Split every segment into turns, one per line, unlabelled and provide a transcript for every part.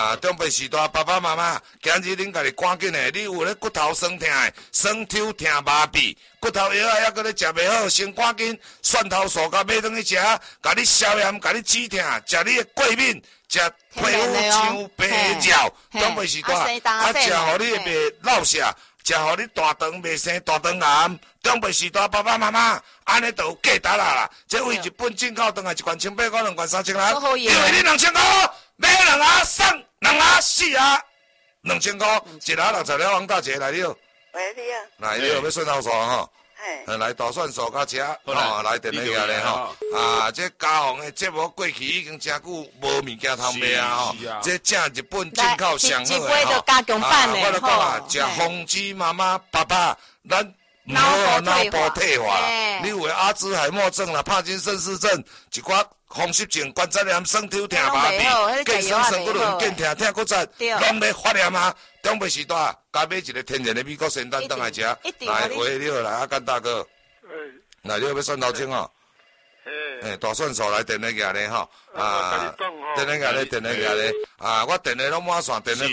中北时代爸爸妈妈，今日恁家己赶紧的，你有咧骨头酸痛的、酸抽痛麻痹，骨头药啊，还搁咧食袂好，先赶紧蒜头素甲买转去食，甲你消炎，甲你止痛，食你的过敏，食皮肤像白鸟，中北时代食互你袂落下。食互你大肠袂生大肠癌，中北时代爸爸妈妈，安尼就有价值啦。这为日本进口回来一罐1,800块，2罐3,000块，因为你2,000块买2盒送2盒4盒，2,000块，1盒60了。王大姐来了，
喂，你啊，
来你有要蒜头素吼？来大蒜素甲吃，来电话下咧吼。这家皇的节目过去已经真久无物件通卖啊吼。这正日本进口上好的吼。我就讲啊，食红芝妈妈爸爸，咱脑部退化。你有阿兹海默症啦、帕金森氏症、一寡风湿症、关节炎、酸痛痛麻痹、健身酸骨轮、健痛痛骨折，拢咧发炎啊。中北时代，加买一个天然的美国仙丹，回来食。来，喂，你好，来阿干大哥。来，你要蒜头青哦。大蒜素来电话举咧吼。电话举咧，电话举咧。我电话拢满线，电话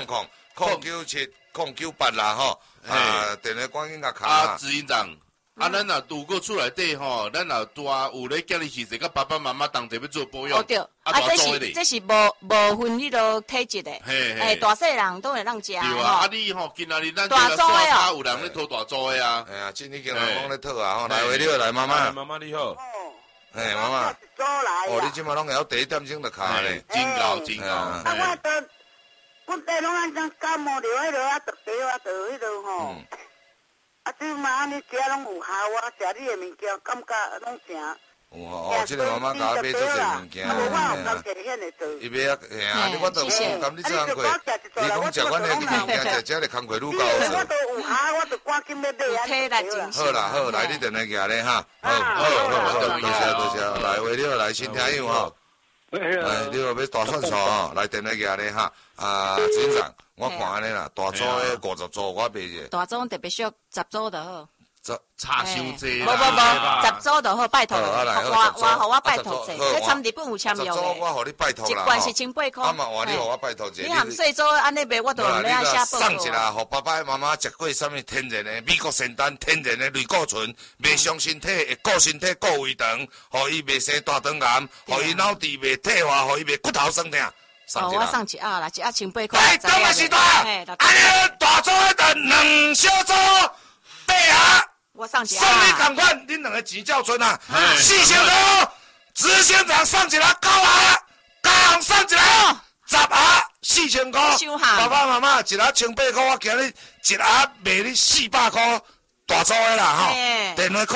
0800097098啦吼。电话赶紧甲卡。
执行长。咱若拄过厝内底吼，咱若大有咧叫你是这个爸爸妈妈同齐要做保养。
对，这是无分迄落体质的，大细人都会当食。
对啊，你吼今仔日咱大组的啊，有人咧讨大组的啊。
今日经人讲咧讨啊吼，来，喂，你好，来妈妈。
妈妈你好。
妈妈。你即马拢会晓第1点钟就卡咧。
真高真高。
我带拢安怎感冒着迄落特别迄落吼。即嘛安尼食拢有效，我食你的物件，感觉拢正。
这个妈妈甲我买足侪物件。伊买我都有甘你做工课。你讲食阮的物件，食的工课愈高。
我都有效，我都赶紧要买。
好啦好，来你电话举咧哈。好，多谢。来，喂，你好，来新听友吼。你好，要大蒜素吼，来电话举咧哈。执行长。我看安尼啦，大组的50组我卖者。
大组特别俗10组就好。
差伤济。
无10组就好，拜托。我拜托者，这参日本有签约的。
我互你拜托啦。
一罐是1,800块。
换你互我拜托者。
你含细组安尼卖，我都唔要写报告。
送一啦，互爸爸妈妈食过什么天然的美国仙丹、天然的类固醇，袂伤身体，会顾身体、顾胃肠，互伊袂生大肠癌，互伊脑底袂退化，互伊袂骨头酸痛。
我送1盒啦，1盒1,800块。
哎，中北时代，安尼大组的2小组8盒，
我送1盒。
送你同款，恁2个钱照存啊。4千多，执行长送1盒9盒，家行送1盒10盒4,000块。爸爸妈妈1盒1,800块，我今日1盒卖你400块，大组的啦吼。电话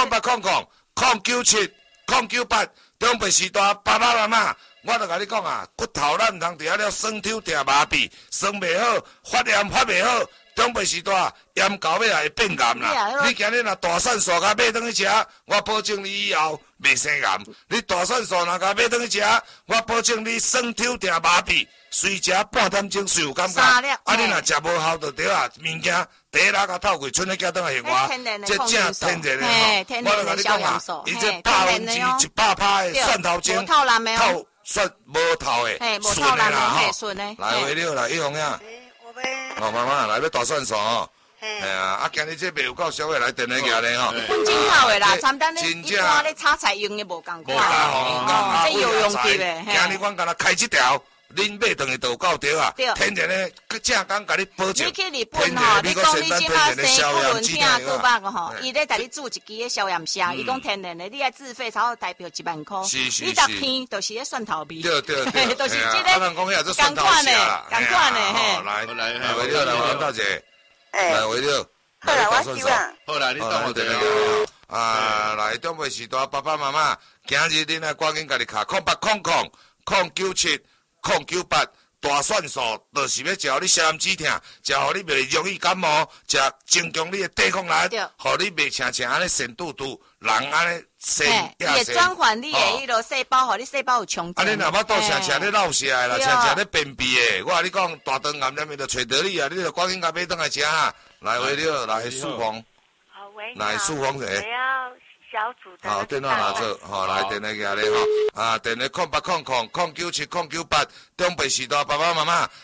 0800097098，中北时代爸爸妈妈。我就甲你讲啊，骨头咱毋通伫遐了酸痛痛麻痹，酸袂好，发炎发袂好，中北时代炎到尾也会变癌啦。你今日若大蒜素甲买转去食，我保证你以后袂生癌。你大蒜素若甲买转去食，我保证你酸痛痛麻痹，随食半点钟随有感觉。你若食无效就对啊，物件第一拉甲透过，剩咧寄倒来还我，这正天然的吼。我就甲你讲啊，伊这100%的蒜头精，透。蒜无透的，顺的啦吼。来，喂，你好，来，一红呀。妈妈，来要大蒜素吼。今日这卖有够俗的，来电话举咧吼。
本进口的啦，参单咧一般咧炒菜用的无共款。这有用的咧。
今日阮敢若开一条。恁买等于都有够对啊！天然的，正讲甲你保证。
你去日本吼，你讲你即马生骨轮痛骨肉个吼，伊咧甲你煮一支的消炎虾，伊讲天然的，你爱自费才好台票1万块。
是。
你逐片都是咧蒜头味。
对。
就是这个。
共款的，
嘿。
来，喂了，来王大姐。来，喂了。
好啦，我收啦。
好啦，你等我电话。
来中北时代爸爸妈妈，今日恁来赶紧家己卡0800097098。大蒜素就是要食你消炎止痛，食互你袂容易感冒，食增强你的抵抗力，互你袂青安尼神肚肚，人安尼生
也转换你的迄落细胞，互你细胞有充电。
你若要倒青咧落下的啦，青咧便秘的，我甲你讲大肠癌了面就找到你啊，你就赶紧甲买转来食啊。来，喂，你好，来素芳。
好，喂。
来素芳者。
小组的
好，电话拿走，好，来电话举咧吼，电话0800097098，中北时代爸爸妈妈。